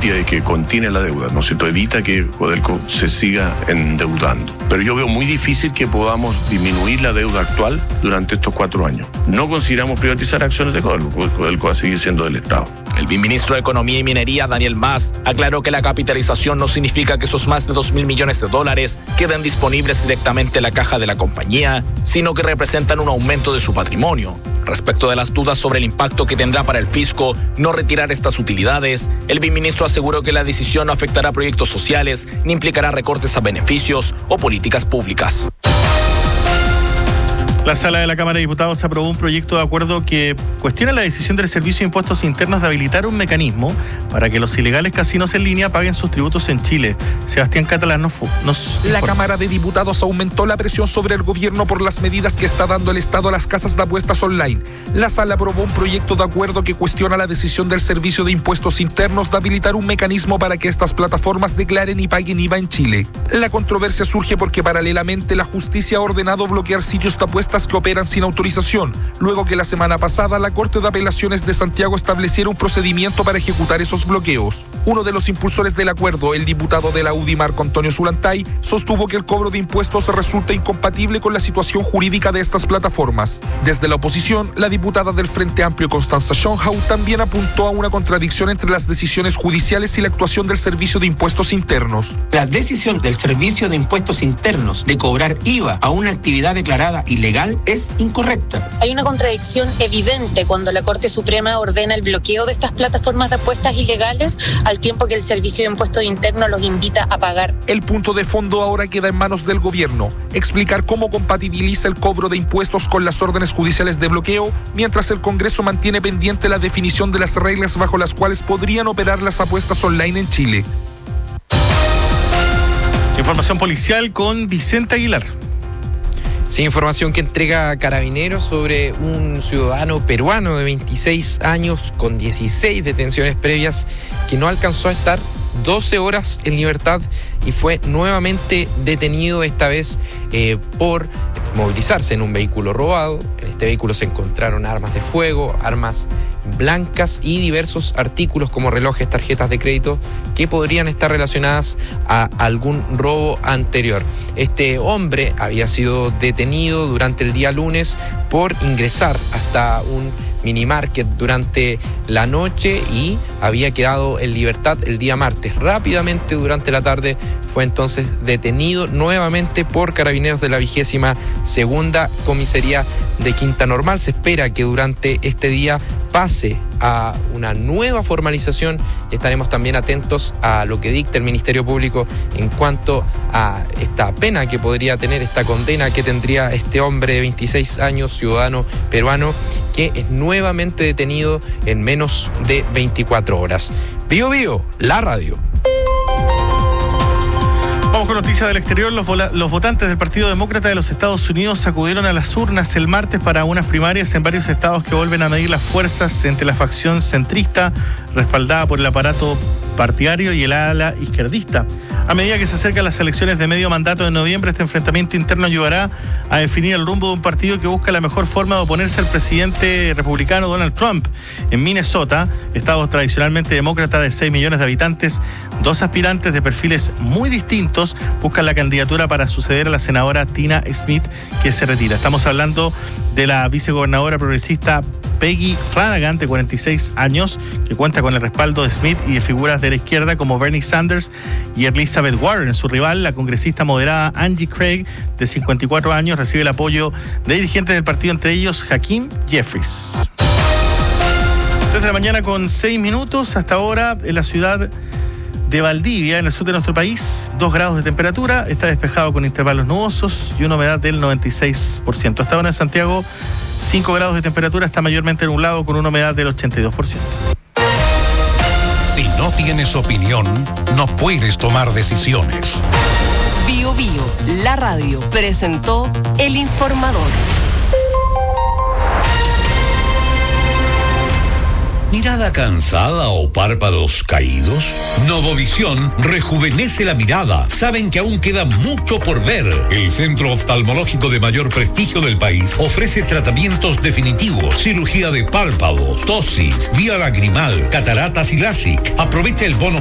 política que contiene la deuda, ¿no es cierto? Evita que Codelco se siga endeudando. Pero yo veo muy difícil que podamos disminuir la deuda actual durante estos 4 años. No consideramos privatizar acciones de Codelco. Codelco va a seguir siendo del Estado. El viceministro de Economía y Minería, Daniel Mas, aclaró que la capitalización no significa que esos más de $2.000 millones queden disponibles directamente en la caja de la compañía, sino que representan un aumento de su patrimonio. Respecto de las dudas sobre el impacto que tendrá para el fisco no retirar estas utilidades, el viceministro aseguró que la decisión no afectará proyectos sociales ni implicará recortes a beneficios o políticas públicas. La Sala de la Cámara de Diputados aprobó un proyecto de acuerdo que cuestiona la decisión del Servicio de Impuestos Internos de habilitar un mecanismo para que los ilegales casinos en línea paguen sus tributos en Chile. Sebastián Catalán nos informa. La Cámara de Diputados aumentó la presión sobre el gobierno por las medidas que está dando el Estado a las casas de apuestas online. La Sala aprobó un proyecto de acuerdo que cuestiona la decisión del Servicio de Impuestos Internos de habilitar un mecanismo para que estas plataformas declaren y paguen IVA en Chile. La controversia surge porque paralelamente la justicia ha ordenado bloquear sitios de apuestas que operan sin autorización, luego que la semana pasada la Corte de Apelaciones de Santiago estableciera un procedimiento para ejecutar esos bloqueos. Uno de los impulsores del acuerdo, el diputado de la UDI, Marco Antonio Zulantay, sostuvo que el cobro de impuestos resulta incompatible con la situación jurídica de estas plataformas. Desde la oposición, la diputada del Frente Amplio, Constanza Schönhaus, también apuntó a una contradicción entre las decisiones judiciales y la actuación del Servicio de Impuestos Internos. La decisión del Servicio de Impuestos Internos de cobrar IVA a una actividad declarada ilegal es incorrecta. Hay una contradicción evidente cuando la Corte Suprema ordena el bloqueo de estas plataformas de apuestas ilegales al tiempo que el Servicio de Impuestos Internos los invita a pagar. El punto de fondo ahora queda en manos del gobierno, explicar cómo compatibiliza el cobro de impuestos con las órdenes judiciales de bloqueo, mientras el Congreso mantiene pendiente la definición de las reglas bajo las cuales podrían operar las apuestas online en Chile. Información policial con Vicente Aguilar. Sí, información que entrega Carabineros sobre un ciudadano peruano de 26 años con 16 detenciones previas que no alcanzó a estar 12 horas en libertad y fue nuevamente detenido, esta vez por movilizarse en un vehículo robado. En este vehículo se encontraron armas de fuego, armas blancas y diversos artículos como relojes, tarjetas de crédito que podrían estar relacionadas a algún robo anterior. Este hombre había sido detenido durante el día lunes por ingresar hasta un minimarket durante la noche y había quedado en libertad el día martes. Rápidamente durante la tarde fue entonces detenido nuevamente por Carabineros de la 22ª Comisaría de Quinta Normal. Se espera que durante este día pase a una nueva formalización y estaremos también atentos a lo que dicte el Ministerio Público en cuanto a esta pena que podría tener, esta condena que tendría este hombre de 26 años, ciudadano peruano, que es nuevamente detenido en menos de 24 horas. Bío Bío, la radio. Vamos con noticias del exterior. Los votantes del Partido Demócrata de los Estados Unidos acudieron a las urnas el martes para unas primarias en varios estados que vuelven a medir las fuerzas entre la facción centrista, respaldada por el aparato partidario, y el ala izquierdista. A medida que se acercan las elecciones de medio mandato de noviembre, este enfrentamiento interno ayudará a definir el rumbo de un partido que busca la mejor forma de oponerse al presidente republicano Donald Trump. En Minnesota, estado tradicionalmente demócrata de 6 millones de habitantes, 2 aspirantes de perfiles muy distintos buscan la candidatura para suceder a la senadora Tina Smith, que se retira. Estamos hablando de la vicegobernadora progresista Peggy Flanagan, de 46 años, que cuenta con el respaldo de Smith y de figuras de la izquierda como Bernie Sanders y Elizabeth Warren. Su rival, la congresista moderada Angie Craig, de 54 años, recibe el apoyo de dirigentes del partido, entre ellos Hakeem Jeffries. 3 de la mañana con 6 minutos. Hasta ahora en la ciudad de Valdivia, en el sur de nuestro país, 2 grados de temperatura, está despejado con intervalos nubosos y una humedad del 96%. Hasta ahora en Santiago, 5 grados de temperatura, está mayormente nublado con una humedad del 82%. Si no tienes opinión, no puedes tomar decisiones. Bío Bío, la radio, presentó El Informador. ¿Mirada cansada o párpados caídos? Novovisión rejuvenece la mirada. Saben que aún queda mucho por ver. El centro oftalmológico de mayor prestigio del país ofrece tratamientos definitivos, cirugía de párpados, ptosis, vía lagrimal, cataratas y LASIK. Aprovecha el bono